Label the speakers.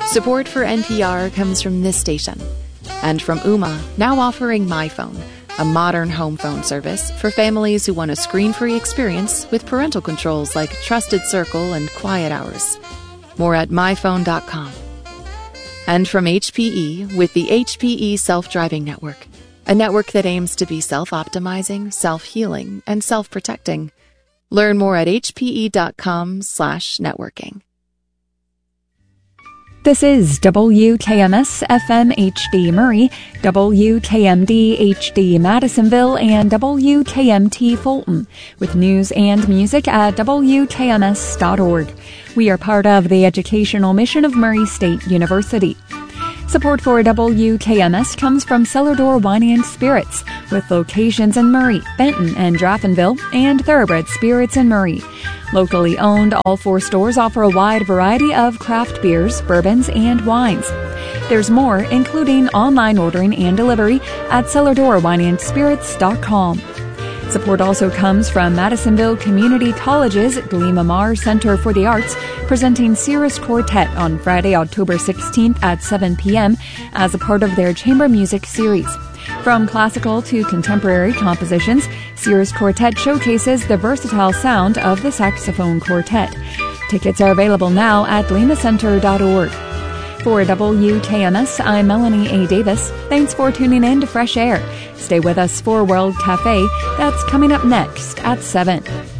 Speaker 1: Support for NPR comes from this station and from Ooma, now offering MyPhone, a modern home phone service for families who want a screen-free experience with parental controls like Trusted Circle and Quiet Hours. More at myphone.com. And from HPE with the HPE Self-Driving Network, a network that aims to be self-optimizing, self-healing, and self-protecting. Learn more at hpe.com/networking.
Speaker 2: This is WKMS FM HD Murray, WKMD HD Madisonville, and WKMT Fulton, with news and music at WKMS.org. We are part of the educational mission of Murray State University. Support for WKMS comes from Cellar Door Wine & Spirits, with locations in Murray, Benton, and Draftonville, and Thoroughbred Spirits in Murray. Locally owned, all 4 stores offer a wide variety of craft beers, bourbons, and wines. There's more, including online ordering and delivery, at cellardoorwineandspirits.com. Support also comes from Madisonville Community College's Glima Mar Center for the Arts, presenting Cirrus Quartet on Friday, October 16th at 7 p.m. as a part of their chamber music series. From classical to contemporary compositions, Cirrus Quartet showcases the versatile sound of the saxophone quartet. Tickets are available now at glimacenter.org. For WKMS, I'm Melanie A. Davis. Thanks for tuning in to Fresh Air. Stay with us for World Cafe. That's coming up next at 7.